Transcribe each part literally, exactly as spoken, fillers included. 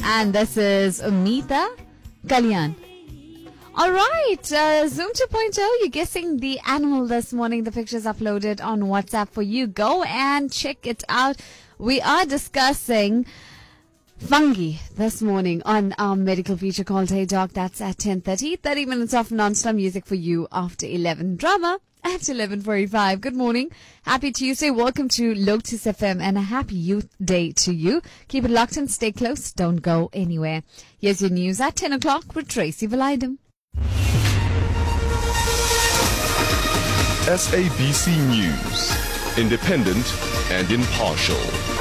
And this is Umita Kalyan. All right, uh, Zoom two point oh, you're guessing the animal this morning. The picture's uploaded on WhatsApp for you. Go and check it out. We are discussing fungi this morning on our medical feature called Hey Doc. That's at ten thirty. thirty minutes of non-stop music for you after eleven. Drama at eleven forty-five. Good morning. Happy Tuesday. Welcome to Lotus F M and a happy youth day to you. Keep it locked and stay close. Don't go anywhere. Here's your news at ten o'clock with Tracy Valaydham. S A B C News, independent and impartial.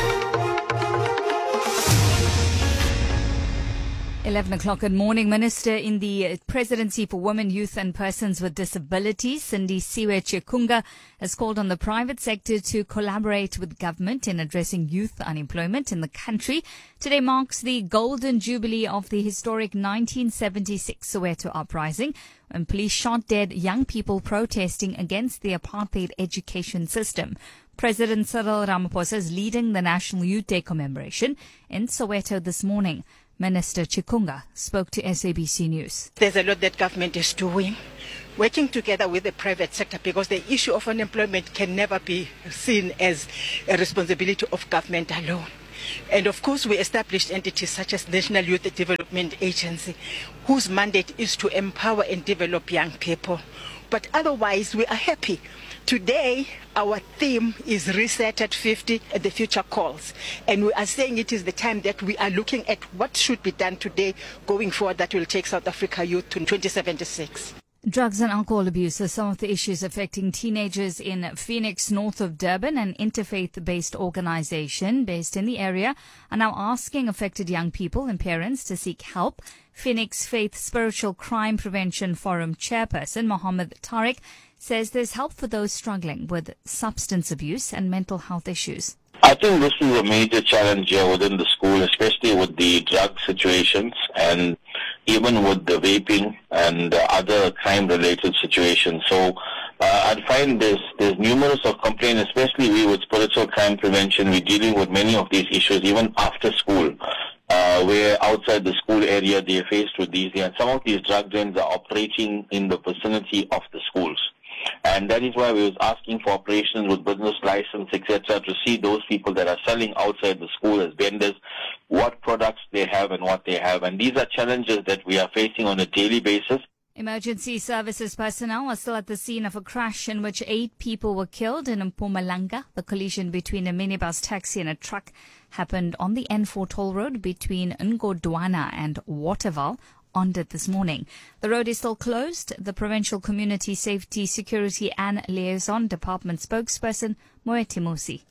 eleven o'clock. Good morning. Minister in the Presidency for Women, Youth and Persons with Disabilities, Sindisiwe Chikunga, has called on the private sector to collaborate with government in addressing youth unemployment in the country. Today marks the golden jubilee of the historic nineteen seventy-six Soweto uprising, when police shot dead young people protesting against the apartheid education system. President Cyril Ramaphosa is leading the National Youth Day commemoration in Soweto this morning. Minister Chikunga spoke to S A B C News. There's a lot that government is doing, working together with the private sector, because the issue of unemployment can never be seen as a responsibility of government alone. And of course, we established entities such as National Youth Development Agency, whose mandate is to empower and develop young people. But otherwise, we are happy. Today, our theme is Reset at fifty, the future calls. And we are saying it is the time that we are looking at what should be done today going forward that will take South Africa youth to twenty seventy-six. Drugs and alcohol abuse are some of the issues affecting teenagers in Phoenix, north of Durban. An interfaith-based organization based in the area are now asking affected young people and parents to seek help. Phoenix Faith Spiritual Crime Prevention Forum chairperson Mohammed Tariq says there's help for those struggling with substance abuse and mental health issues. I think this is a major challenge here within the school, especially with the drug situations and even with the vaping and uh, other crime-related situations. So uh, I find there's, there's numerous of complaints, especially we with spiritual crime prevention. We're dealing with many of these issues even after school, uh, where outside the school area they're faced with these. And some of these drug dens are operating in the vicinity of the schools. And that is why we was asking for operations with business license, et cetera, to see those people that are selling outside the school as vendors, what products they have and what they have. And these are challenges that we are facing on a daily basis. Emergency services personnel are still at the scene of a crash in which eight people were killed in Mpumalanga. The collision between a minibus taxi and a truck happened on the N four toll road between Ngodwana and Waterval on it this morning. The road is still closed. The Provincial Community Safety, Security and Liaison Department spokesperson Moeti Musi.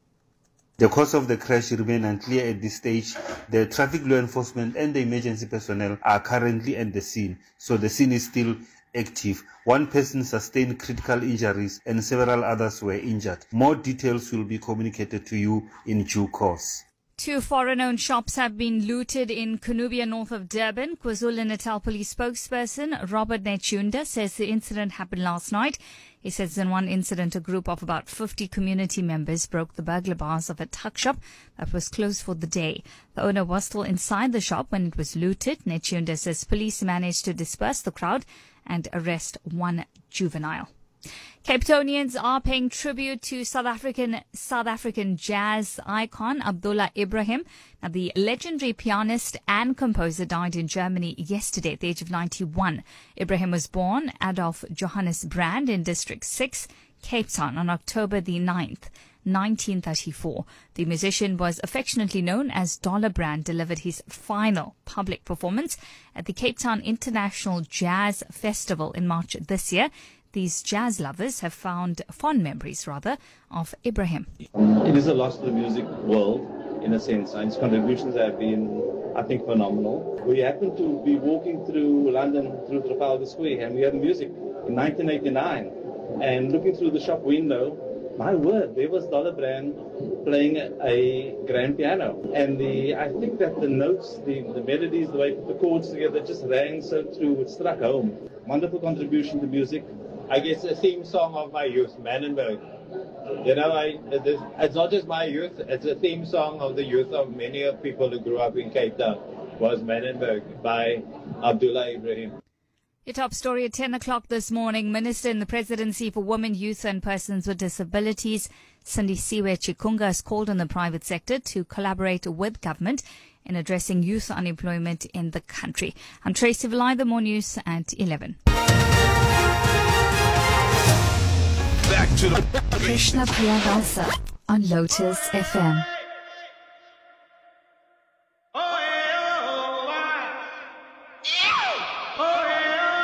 The cause of the crash remains unclear at this stage. The traffic law enforcement and the emergency personnel are currently at the scene, so the scene is still active. One person sustained critical injuries and several others were injured. More details will be communicated to you in due course. Two foreign-owned shops have been looted in Kunubia, north of Durban. KwaZulu-Natal police spokesperson Robert Nechunda says the incident happened last night. He says in one incident, a group of about fifty community members broke the burglar bars of a tuck shop that was closed for the day. The owner was still inside the shop when it was looted. Nechunda says police managed to disperse the crowd and arrest one juvenile. Cape Townians are paying tribute to South African South African jazz icon Abdullah Ibrahim. Now, the legendary pianist and composer died in Germany yesterday at the age of ninety-one. Ibrahim was born Adolf Johannes Brand in District six, Cape Town, on October the ninth, nineteen thirty-four. The musician was affectionately known as Dollar Brand, delivered his final public performance at the Cape Town International Jazz Festival in March this year. These jazz lovers have found fond memories, rather, of Ibrahim. It is a loss to the music world, in a sense. His contributions have been, I think, phenomenal. We happened to be walking through London, through Trafalgar Square, and we had music in nineteen eighty-nine. And looking through the shop window, my word, there was Dollar Brand playing a grand piano. And the I think that the notes, the, the melodies, the way the chords together just rang so true, it struck home. Wonderful contribution to music. I guess a theme song of my youth, Manenberg. You know, I, it's not just my youth, it's a theme song of the youth of many of people who grew up in Cape Town. was Menenberg by Abdullah Ibrahim. Your top story at ten o'clock this morning. Minister in the Presidency for Women, Youth and Persons with Disabilities, Sindisiwe Chikunga, has called on the private sector to collaborate with government in addressing youth unemployment in the country. I'm Tracy Vilay, the More News at eleven. Back to the Krishna Priyavalsa on Lotus F M.